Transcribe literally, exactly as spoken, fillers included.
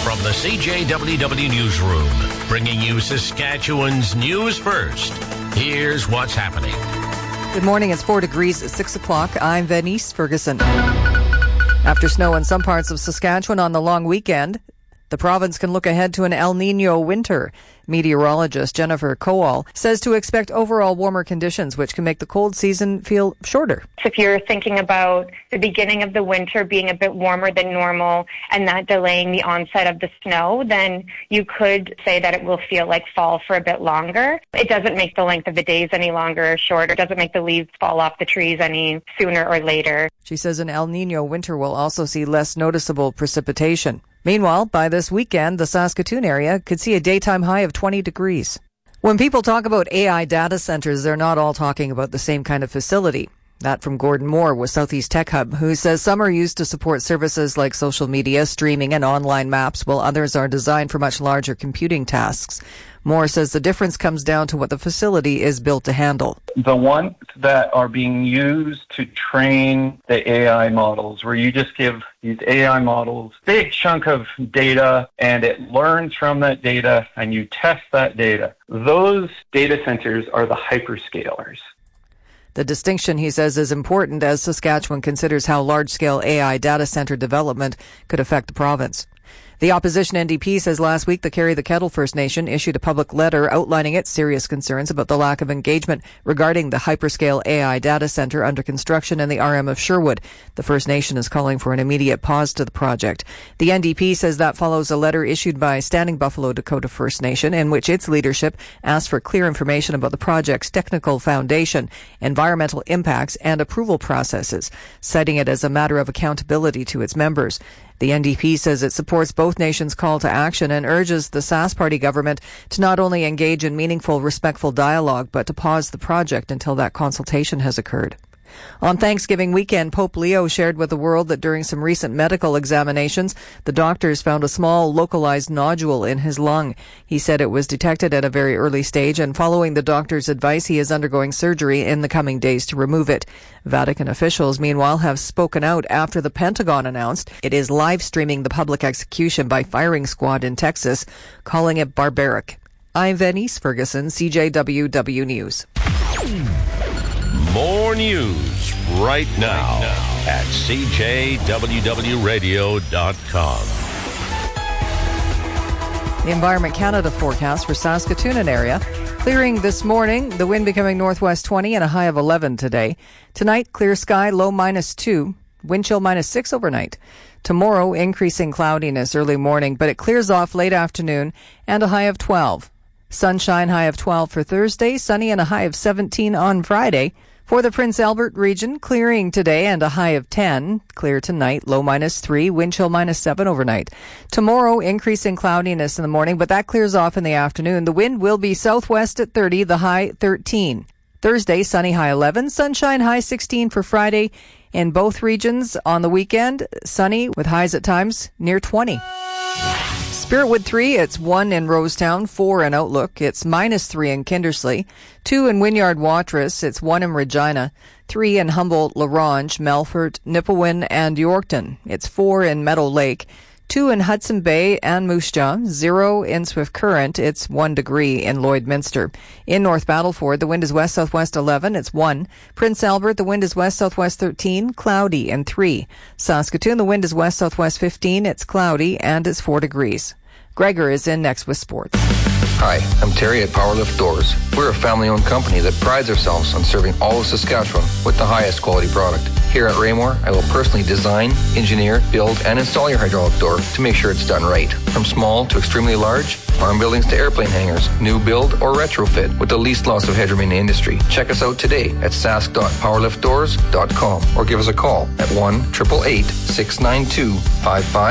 From the C J W W Newsroom, bringing you Saskatchewan's news first. Here's what's happening. Good morning. It's four degrees at six o'clock. I'm Venice Ferguson. After snow in some parts of Saskatchewan on the long weekend, the province can look ahead to an El Niño winter. Meteorologist Jennifer Kowal says to expect overall warmer conditions, which can make the cold season feel shorter. If you're thinking about the beginning of the winter being a bit warmer than normal and that delaying the onset of the snow, then you could say that it will feel like fall for a bit longer. It doesn't make the length of the days any longer or shorter. It doesn't make the leaves fall off the trees any sooner or later. She says an El Niño winter will also see less noticeable precipitation. Meanwhile, by this weekend, the Saskatoon area could see a daytime high of twenty degrees. When people talk about A I data centers, they're not all talking about the same kind of facility. That from Gordon Moore with Southeast Tech Hub, who says some are used to support services like social media, streaming, and online maps, while others are designed for much larger computing tasks. Moore says the difference comes down to what the facility is built to handle. The ones that are being used to train the A I models, where you just give these A I models a big chunk of data and it learns from that data and you test that data, those data centers are the hyperscalers. The distinction, he says, is important as Saskatchewan considers how large-scale A I data center development could affect the province. The opposition N D P says last week the Carry the Kettle First Nation issued a public letter outlining its serious concerns about the lack of engagement regarding the hyperscale A I data center under construction in the R M of Sherwood. The First Nation is calling for an immediate pause to the project. The N D P says that follows a letter issued by Standing Buffalo Dakota First Nation in which its leadership asked for clear information about the project's technical foundation, environmental impacts, and approval processes, citing it as a matter of accountability to its members. The N D P says it supports both nations' call to action and urges the Sask Party government to not only engage in meaningful, respectful dialogue, but to pause the project until that consultation has occurred. On Thanksgiving weekend, Pope Leo shared with the world that during some recent medical examinations, the doctors found a small localized nodule in his lung. He said it was detected at a very early stage, and following the doctor's advice, he is undergoing surgery in the coming days to remove it. Vatican officials, meanwhile, have spoken out after the Pentagon announced it is live streaming the public execution by firing squad in Texas, calling it barbaric. I'm Venice Ferguson, C J W W News. More news right now at C J W W radio dot com. The Environment Canada forecast for Saskatoon and area. Clearing this morning, the wind becoming northwest twenty and a high of eleven today. Tonight, clear sky, low minus two, wind chill minus six overnight. Tomorrow, increasing cloudiness early morning, but it clears off late afternoon and a high of twelve. Sunshine, high of twelve for Thursday, sunny and a high of seventeen on Friday. For the Prince Albert region, clearing today and a high of ten. Clear tonight, low minus three, wind chill minus seven overnight. Tomorrow, increasing cloudiness in the morning, but that clears off in the afternoon. The wind will be southwest at thirty, the high thirteen. Thursday, sunny, high eleven, sunshine, high sixteen for Friday. In both regions on the weekend, sunny with highs at times near twenty. Spiritwood three, it's one in Rosetown, four in Outlook, it's minus three in Kindersley, two in Wynyard Watrous, it's one in Regina, three in Humboldt, LaRange, Melfort, Nipawin, and Yorkton, it's four in Meadow Lake, two in Hudson Bay and Moose Jaw, zero in Swift Current, it's one degree in Lloydminster. In North Battleford, the wind is west-southwest eleven, it's one. Prince Albert, the wind is west-southwest thirteen, cloudy and three. Saskatoon, the wind is west-southwest fifteen, it's cloudy and it's four degrees. Gregor is in next with sports. Hi, I'm Terry at Powerlift Doors. We're a family-owned company that prides ourselves on serving all of Saskatchewan with the highest quality product. Here at Raymore, I will personally design, engineer, build, and install your hydraulic door to make sure it's done right. From small to extremely large, farm buildings to airplane hangars, new build or retrofit with the least loss of headroom in the industry. Check us out today at sask dot powerlift doors dot com or give us a call at one eight eight eight, six nine two, five five